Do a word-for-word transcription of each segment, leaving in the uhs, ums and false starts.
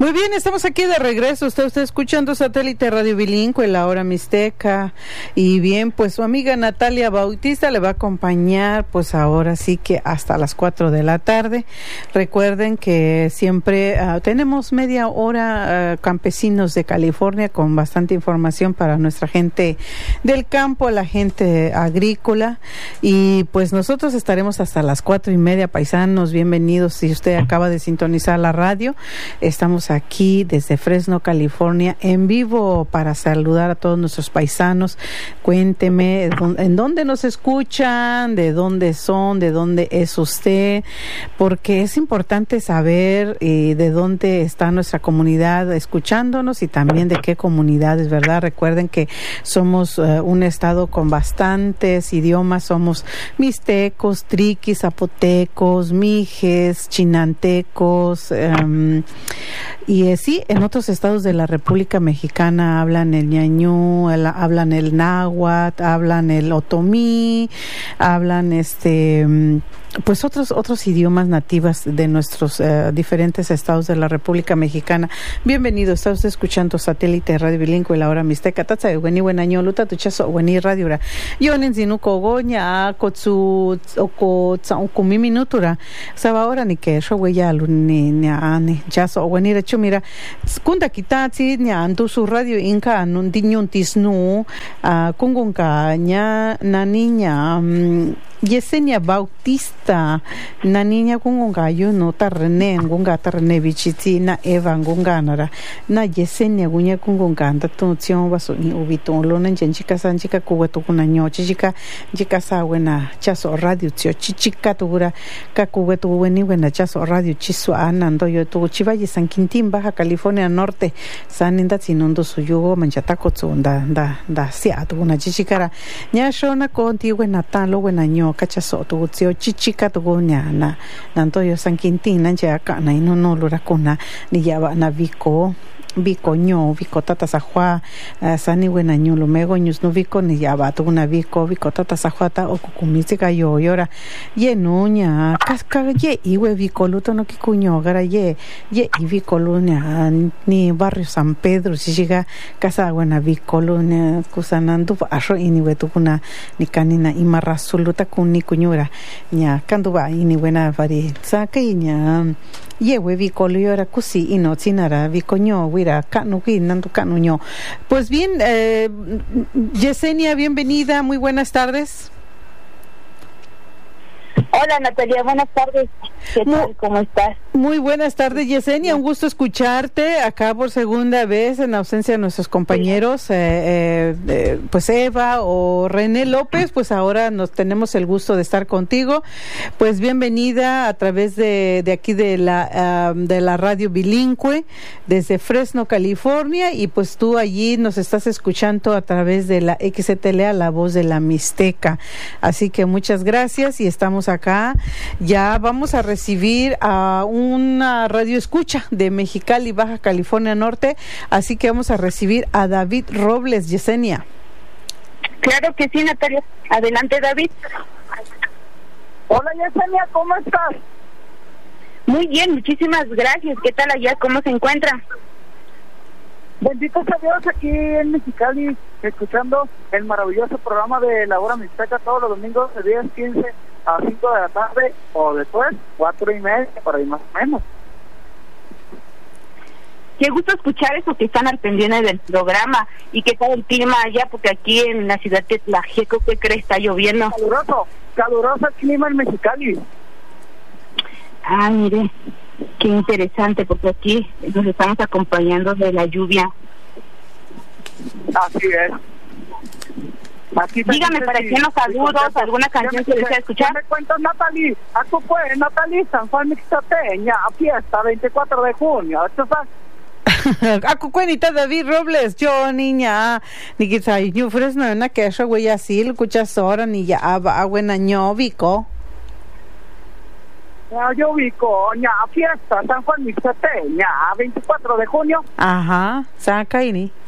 Muy bien, estamos aquí de regreso. Usted está escuchando Satélite Radio Bilingüe, la hora mixteca. Y bien, pues su amiga Natalia Bautista le va a acompañar, pues ahora sí que hasta las cuatro de la tarde. Recuerden que siempre uh, tenemos media hora uh, campesinos de California con bastante información para nuestra gente del campo, la gente agrícola. Y pues nosotros estaremos hasta las cuatro y media, paisanos. Bienvenidos. Si usted acaba de sintonizar la radio, estamos aquí desde Fresno, California, en vivo para saludar a todos nuestros paisanos. Cuénteme en dónde nos escuchan, de dónde son, de dónde es usted, porque es importante saber eh, de dónde está nuestra comunidad escuchándonos y también de qué comunidades, ¿verdad? Recuerden que somos uh, un estado con bastantes idiomas, somos mixtecos, triquis, zapotecos, mijes, chinantecos, um, y eh, sí, en otros estados de la República Mexicana hablan el ñañú, el, hablan el náhuatl, hablan el otomí, hablan este pues otros otros idiomas nativas de nuestros uh, diferentes estados de la República Mexicana. Bienvenido, está usted escuchando Satélite Radio Bilingüe, la hora mixteca. Tatsa weni buenaño luta tuchaso weni radiora. Yo en zinuko goña kotsu oko tsauku minutura. Saba ahora ni que eso huella ni ni ani chaso weni rechu mira. Kunda kitati ni andu su radio inka anun dinyun tisnu kungunka nya na niña um, Yesenia Bautista, na niña kungonga yo no tarne ngunga tarne bichiti na Eva ngunga nara na Yesenia gunya kungonga anda tu tion baso ni ubito lo na chica san chica kuweto kuna nyo chica chica sa wena chaso radio tio chica tura ka kuweto weni wena chaso radio chisu anando yo tu chivaye San Quintín, Baja California Norte, san inda sinundo suyugo manchataco tsunda da da sia tu una chichikara nya shona konti wena tan lo wena nyo cachazo tu tio chichica tu goñana nantoyo San Quintín nanche acá na no no lo racona ni ya na vico vico ño vico tata sajua uh, sani buena ño lo mego ñus no vico ni ya va tu una vico vico tata sajuata o kukumisica yo yora ye noña casca ye iwe vico luto no kikuño gara ye ye y vico luña ni barrio San Pedro si llega casa buena vico luña kusanandu arro ini wetu kuna ni kanina imarra suluta kun ni kuñura ña kandu va ini buena vari saca ña yewe vico yora kusi ino tinara vico ño wira kanu ki nandu kanu ño. Pues bien, eh, Yesenia, bienvenida, muy buenas tardes. Hola Natalia, buenas tardes. ¿Qué tal? Muy, ¿Cómo estás? Muy buenas tardes, Yesenia. Un gusto escucharte acá por segunda vez en ausencia de nuestros compañeros, sí. eh, eh, pues Eva o René López. Pues ahora nos tenemos el gusto de estar contigo. Pues bienvenida a través de, de aquí de la uh, de la radio bilingüe desde Fresno, California, y pues tú allí nos estás escuchando a través de la X T L A, la voz de la Mixteca. Así que muchas gracias y estamos acá. Ya vamos a recibir a una radio escucha de Mexicali, Baja California Norte, así que vamos a recibir a David Robles. Yesenia. Claro que sí, Natalia. Adelante, David. Hola, Yesenia, ¿cómo estás? Muy bien, muchísimas gracias. ¿Qué tal allá? ¿Cómo se encuentra? Bendito sea Dios, aquí en Mexicali, escuchando el maravilloso programa de La Hora Mixteca todos los domingos de diez quince a cinco de la tarde, o después cuatro y media, por ahí más o menos. Qué gusto escuchar eso, que están al pendiente del programa. ¿Y qué tal el clima allá? Porque aquí en la ciudad de Tlajeco, ¿qué crees? Está lloviendo. Caluroso, caluroso el clima en Mexicali. Ah, mire, qué interesante, porque aquí nos estamos acompañando de la lluvia. Así es. Aquí dígame, para que nos saludos, alguna canción que desea escuchar. Me cuentas, Natalie, aquí fue Natalie, San Juan Mixtapeña, a fiesta, veinticuatro de junio, ¿esto es? Acucuenita David Robles, yo niña, ni que say, yo Fresno, na que eso güey así, lo escuchas ahora, ni ya, a buena ño, vico. Ya, yo vico, ña, a fiesta, San Juan Mixtapeña, veinticuatro de junio. Ajá, saca y ni.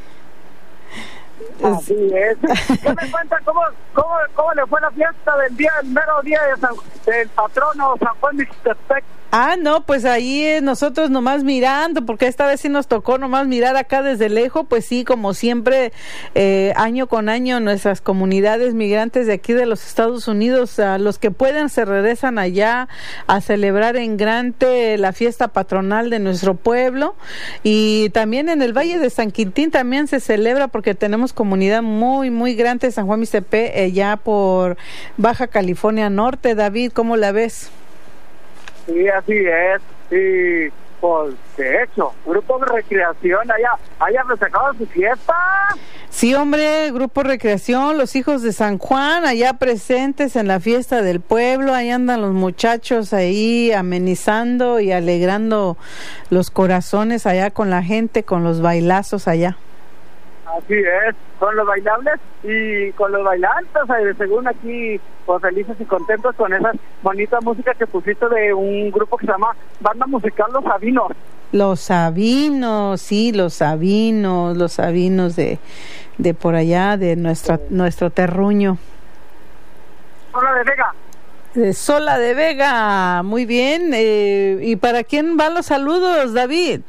Así es. ¿Qué me cuenta cómo, cómo, cómo le fue la fiesta del día, el mero día de San, del patrono San Juan Mixtepec Ah, no, pues ahí eh, nosotros nomás mirando, porque esta vez sí nos tocó nomás mirar acá desde lejos, pues sí, como siempre, eh, año con año nuestras comunidades migrantes de aquí de los Estados Unidos, a los que pueden se regresan allá a celebrar en grande la fiesta patronal de nuestro pueblo, y también en el Valle de San Quintín también se celebra porque tenemos comunidad muy, muy grande de San Juan Mixtepec, eh, ya por Baja California Norte. David, ¿cómo la ves? Sí, así es. Y pues, de hecho, grupo de recreación allá, allá festejado su fiesta. Sí, hombre, grupo recreación, los hijos de San Juan, allá presentes en la fiesta del pueblo, ahí andan los muchachos ahí amenizando y alegrando los corazones allá con la gente, con los bailazos allá. Así es, con los bailables y con los bailantes, eh, según aquí, pues felices y contentos con esa bonita música que pusiste de un grupo que se llama Banda Musical Los Sabinos. Los Sabinos, sí, los Sabinos, los Sabinos de, de por allá, de nuestra, sí. nuestro terruño. Sola de Vega. De Sola de Vega, muy bien. Eh, ¿Y para quién van los saludos, David?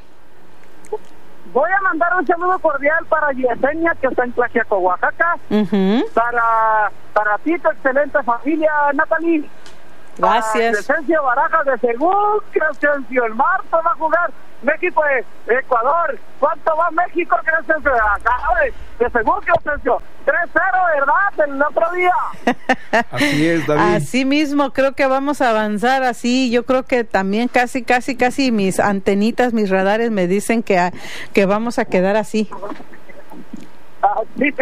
Voy a mandar un saludo cordial para Yesenia, que está en Tlaxiaco, Oaxaca. Uh-huh. Para, para ti, tu excelente familia, Natalie. Gracias. Crescencio Barajas de Según, Crescencio, el marzo va a jugar México, Ecuador. ¿Cuánto va México, Crescencio? Acá, de Según, Crescencio. tres cero, ¿verdad? El otro día. Así es, David. Así mismo, creo que vamos a avanzar así. Yo creo que también casi, casi, casi mis antenitas, mis radares me dicen que, que vamos a quedar así. Ah, sí.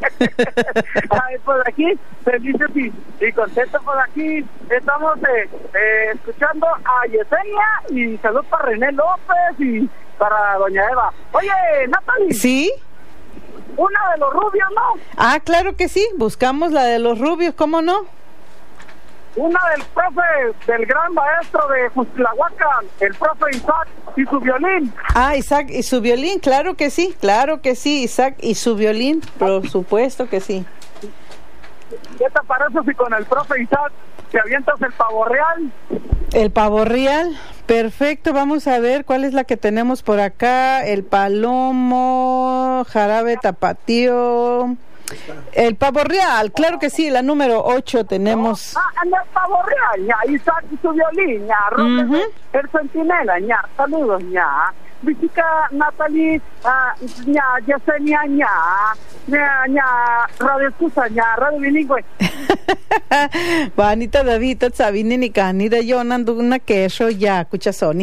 Ay, pues aquí, felices y, y contentos por aquí. Estamos eh, eh, escuchando a Yesenia y salud para René López y para doña Eva. Oye, Natalie. ¿Sí? Una de los rubios, ¿no? Ah, claro que sí. Buscamos la de los rubios, ¿cómo no? Una del profe, del gran maestro de Justlahuacan, el profe Isaac y su violín. Ah, Isaac y su violín, claro que sí, claro que sí, Isaac y su violín, por supuesto que sí. ¿Qué te parece si con el profe Isaac te avientas el pavo real? El pavo real, perfecto, vamos a ver cuál es la que tenemos por acá, el palomo, jarabe tapatío... El pavo real, claro que sí, la número ocho tenemos. Ah, en el pavo real, ya, Isaac y su violín, ya, uh-huh. El centinela, ya, saludos, ya. Visita Natalie, uh, ya, Yesenia, ya, ya, ya, radio escucha, ya, radio bilingüe. Vanita David, Sabine ni cani de yo nando una queso ya, escucha Sony.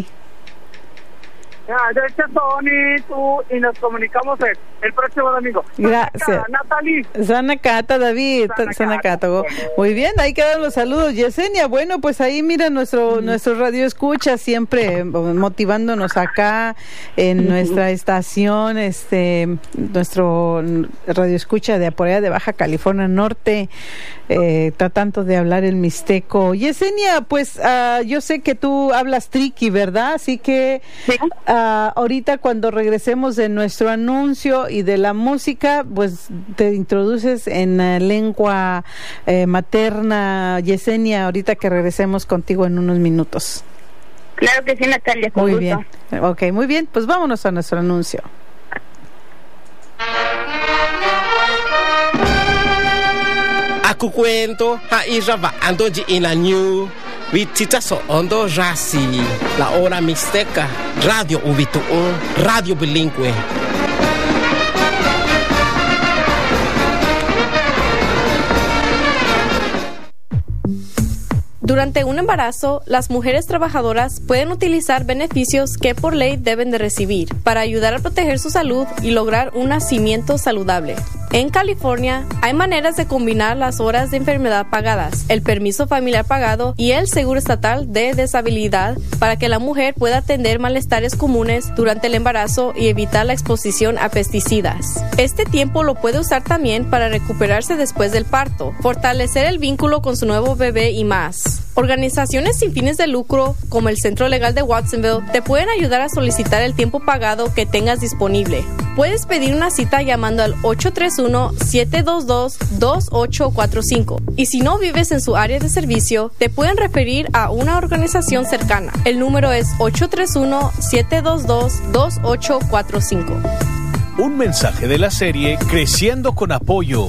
Ya, de hecho, Sony, tú, y nos comunicamos el, el próximo domingo. Gracias. Natalie. Sanacata, David. Sanacata. Muy bien, ahí quedan los saludos. Yesenia, bueno, pues ahí mira nuestro, mm. nuestro radio escucha, siempre motivándonos acá en nuestra estación, este, nuestro radio escucha de por allá de Baja California Norte, eh, tratando de hablar el mixteco. Yesenia, pues uh, yo sé que tú hablas triqui, ¿verdad? Así que... ¿Sí? Uh, ahorita cuando regresemos de nuestro anuncio y de la música, pues te introduces en uh, lengua eh, materna, Yesenia, ahorita que regresemos contigo en unos minutos. Claro que sí, Natalia, con muy gusto. Bien, ok, muy bien, pues vámonos a nuestro anuncio. Aku cuento ha iraba andoji in a new Vititaso ondo rasi la hora mixteca radio ubitu radio bilingüe. Durante un embarazo, las mujeres trabajadoras pueden utilizar beneficios que por ley deben de recibir para ayudar a proteger su salud y lograr un nacimiento saludable. En California, hay maneras de combinar las horas de enfermedad pagadas, el permiso familiar pagado y el seguro estatal de deshabilidad para que la mujer pueda atender malestares comunes durante el embarazo y evitar la exposición a pesticidas. Este tiempo lo puede usar también para recuperarse después del parto, fortalecer el vínculo con su nuevo bebé y más. Organizaciones sin fines de lucro, como el Centro Legal de Watsonville, te pueden ayudar a solicitar el tiempo pagado que tengas disponible. Puedes pedir una cita llamando al ocho tres uno, siete dos dos, dos ocho cuatro cinco. Y si no vives en su área de servicio, te pueden referir a una organización cercana. El número es ocho tres uno, siete dos dos, dos ocho cuatro cinco. Un mensaje de la serie Creciendo con Apoyo.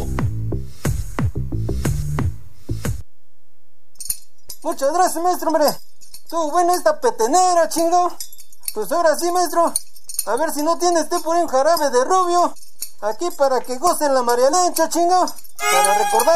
Muchas gracias, maestro, hombre. Estuvo buena esta petenera, chingo. Pues ahora sí, maestro. A ver si no tiene usted por ahí un jarabe de rubio. Aquí para que gocen la María Lencha, chingo. Para recordar